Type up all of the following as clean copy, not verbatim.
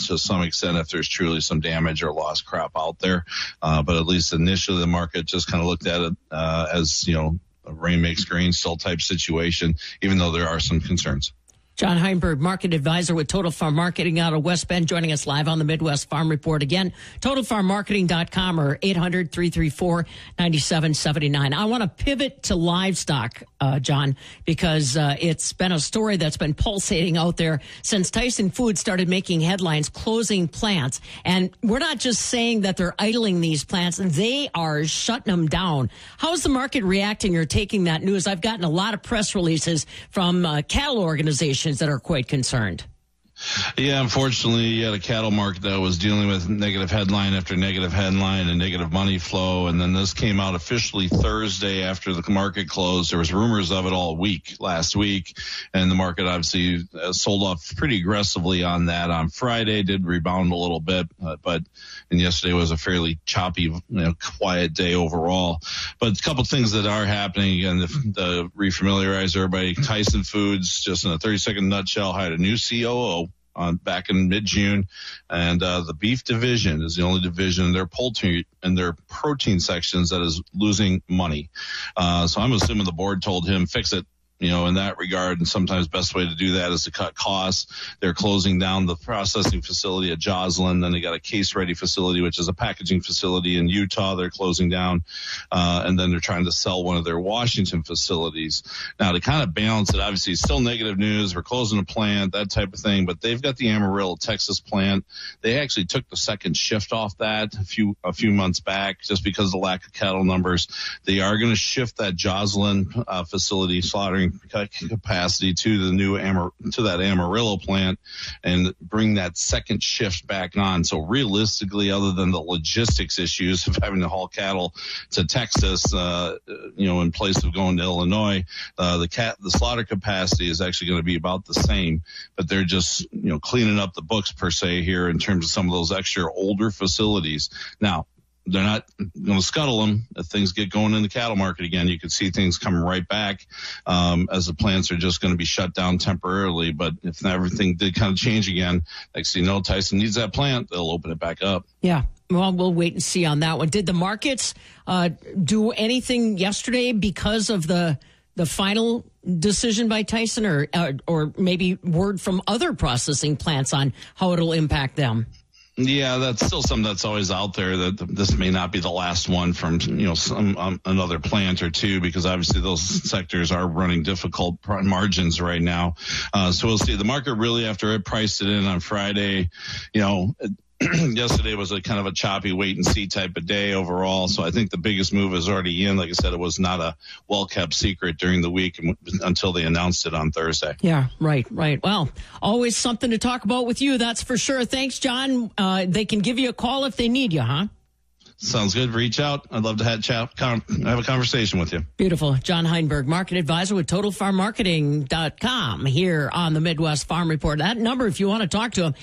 to some extent if there's truly some damage or lost crop out there. But at least initially the market just kind of looked at it as, a rain makes grain still type situation, even though there are some concerns. John Heinberg, market advisor with Total Farm Marketing out of West Bend, joining us live on the Midwest Farm Report. Again, totalfarmmarketing.com or 800-334-9779. I want to pivot to livestock, John, because it's been a story that's been pulsating out there since Tyson Foods started making headlines closing plants. And we're not just saying that they're idling these plants, they are shutting them down. How is the market reacting or taking that news? I've gotten a lot of press releases from cattle organizations that are quite concerned. Yeah, unfortunately, you had a cattle market that was dealing with negative headline after negative headline and negative money flow. And then this came out officially Thursday after the market closed. There was rumors of it all week last week. And the market obviously sold off pretty aggressively on that on Friday, did rebound a little bit. And yesterday was a fairly choppy, quiet day overall. But a couple of things that are happening, again, to refamiliarize everybody, Tyson Foods, just in a 30-second nutshell, hired a new COO back in mid-June, and the beef division is the only division in their poultry and their protein sections that is losing money. So I'm assuming the board told him, fix it. In that regard, and sometimes best way to do that is to cut costs. They're closing down the processing facility at Joslin. Then they got a case-ready facility, which is a packaging facility in Utah. They're closing down. And then they're trying to sell one of their Washington facilities. Now, to kind of balance it, obviously, still negative news. We're closing a plant, that type of thing. But they've got the Amarillo, Texas plant. They actually took the second shift off that a few months back just because of the lack of cattle numbers. They are going to shift that Joslin facility slaughtering capacity to the new that Amarillo plant and bring that second shift back on. So realistically, other than the logistics issues of having to haul cattle to Texas, in place of going to Illinois, the slaughter capacity is actually going to be about the same, but they're just, cleaning up the books per se here in terms of some of those extra older facilities. Now, they're not going to scuttle them. If things get going in the cattle market again, you could see things coming right back as the plants are just going to be shut down temporarily. But if everything did kind of change again, next thing you know, Tyson needs that plant, they'll open it back up. Yeah. Well, we'll wait and see on that one. Did the markets do anything yesterday because of the final decision by Tyson or maybe word from other processing plants on how it'll impact them? Yeah, that's still something that's always out there, that this may not be the last one from, some another plant or two, because obviously those sectors are running difficult margins right now. So we'll see. The market really, after it priced it in on Friday, yesterday was a kind of a choppy wait and see type of day overall. So I think the biggest move is already in. Like I said, it was not a well-kept secret during the week until they announced it on Thursday. Yeah, right. Well, always something to talk about with you, that's for sure. Thanks, John. They can give you a call if they need you, huh? Sounds good. Reach out. I'd love to have a conversation with you. Beautiful. John Heinberg, market advisor with TotalFarmMarketing.com here on the Midwest Farm Report. That number, if you want to talk to him,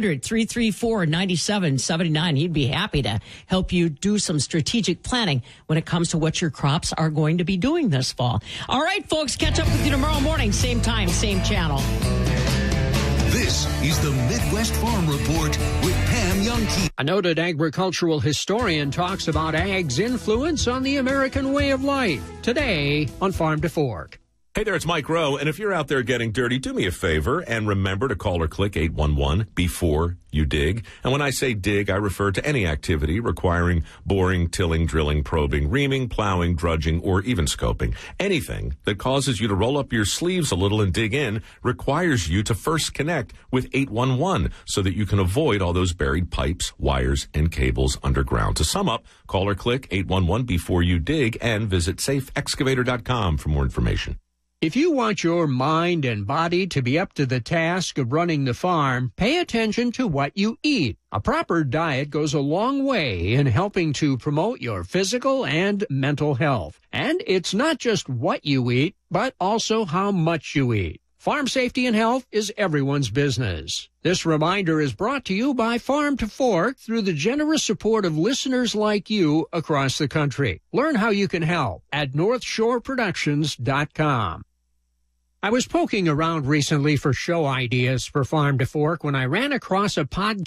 800-334-9779. He'd be happy to help you do some strategic planning when it comes to what your crops are going to be doing this fall. All right, folks, catch up with you tomorrow morning. Same time, same channel. This is the Midwest Farm Report with Pam Youngkey. A noted agricultural historian talks about ag's influence on the American way of life. Today on Farm to Fork. Hey there, it's Mike Rowe, and if you're out there getting dirty, do me a favor and remember to call or click 811 before you dig. And when I say dig, I refer to any activity requiring boring, tilling, drilling, probing, reaming, plowing, drudging, or even scoping. Anything that causes you to roll up your sleeves a little and dig in requires you to first connect with 811 so that you can avoid all those buried pipes, wires, and cables underground. To sum up, call or click 811 before you dig and visit safeexcavator.com for more information. If you want your mind and body to be up to the task of running the farm, pay attention to what you eat. A proper diet goes a long way in helping to promote your physical and mental health. And it's not just what you eat, but also how much you eat. Farm safety and health is everyone's business. This reminder is brought to you by Farm to Fork through the generous support of listeners like you across the country. Learn how you can help at NorthshoreProductions.com. I was poking around recently for show ideas for Farm to Fork when I ran across a podcast